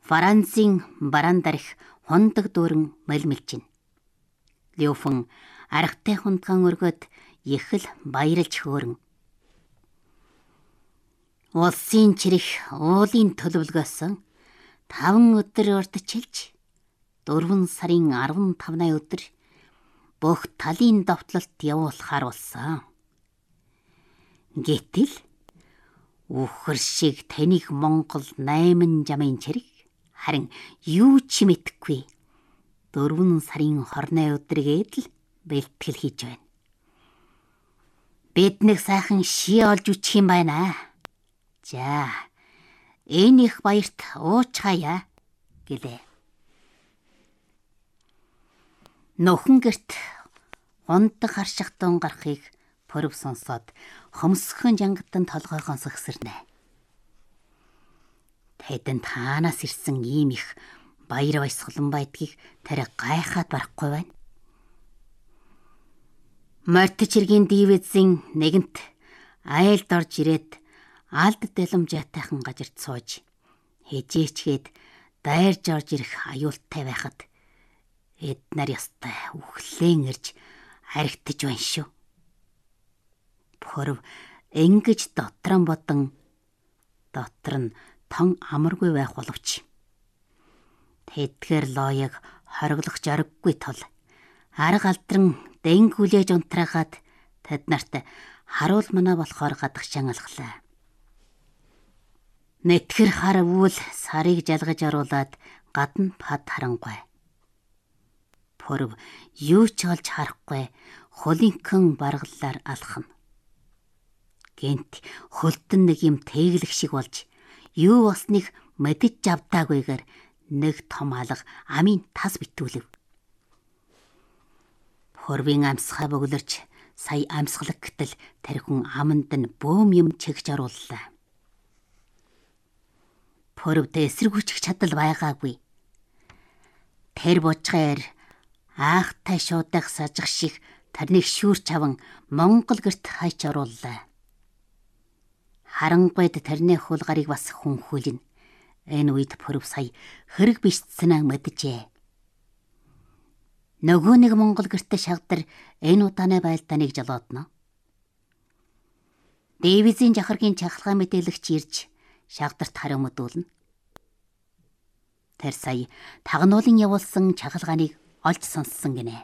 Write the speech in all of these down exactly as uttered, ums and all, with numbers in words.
Францын бараан дарих хундаг дүүрэн мэлмэлжин. Лёфэн аргатай хундган өргөд их л баярлж хөөрөн. Улсын чирэх уулын төлөвлөгөөсөн таван өдөр урдчилж дөрвөн сарын арван тавны өдөр бүх талын довтлолт явуулахар болсон. Гэтэл үхэр шиг таних Монгол найман жамын чирэг харин юу ч мэдэхгүй дөрвөн сарын хорны өдргээд л бэлтгэл хийж байна. Бид нэг сайхан ший олж үчих юм байна. За, энэ их баярт уучхая гэлээ. Нөхөн гэрт хундаг харших дун гарахыг Пүрв сонсоод хомсгон жангатан толгойгоо сөхсөрнэ. Тэдэнд хаанаас ирсэн ийм их баяр баясгалан байдгийг тэр гайхаад барахгүй байна. Морьт чиргийн дивизийн нэгэнт айлд орж ирээд алд дэлэмжээтайхан газарт сууж хижээчгээд дайрж орж ирэх аюултай байхад эднэр ястай үхлэн ирж харигдаж байна шүү. Пүрв ингэж дотрон бодон дотор нь тон амаргүй байх боловч тэдгээр лоёг хориглох жарггүй тул арга алдран дэн хүлээж унтраагаад тэд нарт харуул мана болохоор гадагшаан алхлаа. Нэтгэр хар өвөл сарыг жалгаж оруулаад гадна пад харангуй. Пүрв юу ч олж харахгүй хулинкэн баргаллаар алхна. Гэнт хөлтөн нэг юм тэглэх шиг болж юу болсныг мэдэж авдаагүйгээр нэг том алга амийн тас битүүлв. Пүрвийн амсгаа бөглөрч сая амсгалаг гэтэл тэр хүн аманд нь бөөм юм чигж орууллаа. Пүрвд эсэргүүцэх чадал байгаагүй. Тэр бужгаар аахтай шуудах сажих шиг тэрнийг шүүрч аван Монгол гэрт хайч орууллаа. Харангуйд тэрний хулгарыг бас хүнхүүлнэ. Энэ үед Пүрв сая хэрэг бишцсэн мэдэжээ. Нөгөө нэг Монгол гэрт шагдар энэ удааны байлдааныг жолоодно. Дивизийн жахаргийн чахалгаа мэдээлэгч ирж шагдарт хариу мэдүүлнэ. Тэр сая тагнуулын явуулсан чахалгааныг олж сонссон гинэ.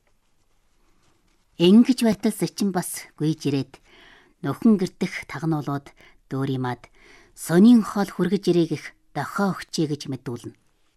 Ингэж байтал зэчин бас гүйж ирээд нөхөн гэртэх тагнуулууд дөөримад сонин хоол хүргэж ирээг их дохоо өгчээ гэж мэдүүлнэ.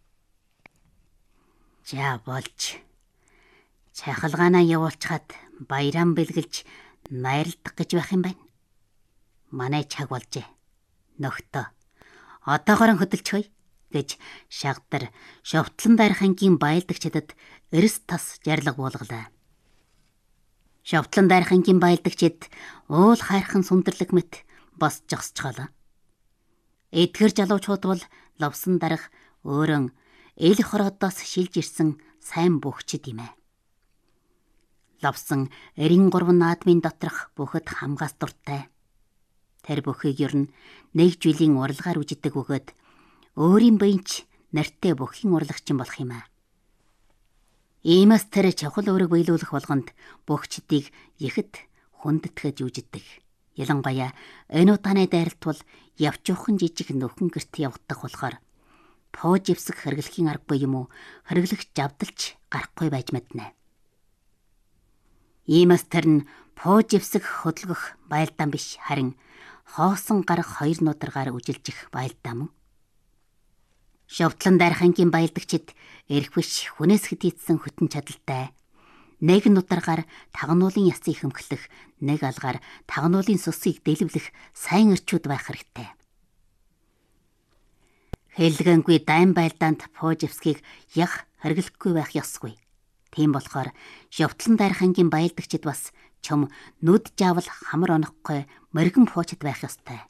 За болж чахалгаанаа явуулчихад баяран бэлгэлж найралдах гэж байх юм байна. Манай чаг болжээ. Нөхдөө одоогоор хөдөлчихөе гэж шагдар Шовтлон дарихангийн байлдагчдад эрс тас жарлаг буулгалаа. Шовтлон дарихангийн байлдагчид уул хайрхан сүндэрлэг мэт бос жогсчоолаа. Эдгэр жалуучууд бол ловсон дарах өөрөн эл хороодоос шилж ирсэн сайн бөхчд юм ээ. Ловсон эрин гурван наадмын доторх бүхэд хамгаас дуртай. Тэр бүхийг ер нь нэг жилийн уралгаар үжидэг өгөөд өөрийн биенч нартай бүхийн урлагчин болох юм аа. Иймээс тэр чавхал өөрөг биелүүлэх болгонд бөхчдийг ихэд хүндэтгэж үжиддэг. Ялангуяа энэ удааны дайралт бол явчуухан жижиг нөхөн гэрт явагдах болохоор пууж ивсэх хэрэглэхийн аргагүй юм уу хэрэглэх завдалч гарахгүй байж мэднэ. Иймээс тэр нь пууж ивсэх хөдөлгөх байлдаан биш харин хоосон гарах хоёр нударгаар үжилжих байлдаан мөн. Шовтлон дарихангийн байлдагчид эрх биш хүнээс хэтийдсэн хөтөн чадалтай. Нэг нударгаар тагнуулын ясыг хөмхлөх, нэг алгаар тагнуулын сүсийг дэлбэлэх сайн эрчүүд байх хэрэгтэй. Хэлгэнгүй дайн байлдаанд Пуужевскийг яг хэрэглэхгүй байх ёсгүй. Тийм болохоор Шовтлон дарихангийн байлдагчид бас чом нүд жаавал хамар онохгүй мэрэгэн пуучд байх ёстой.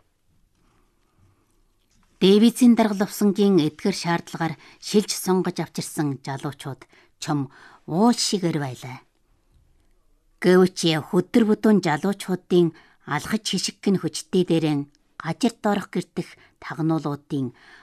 Дэвизийн даргалавсангийн эдгэр шаардлагаар шилж сонгож авчирсан жалуучууд чом уул шигээр байлаа. Гэвч хөдөр бүдүүн жалуучуудын алхаж хишигхэн хүчтэй дээрэн гажир доорох гэрдэх тагнуулуудын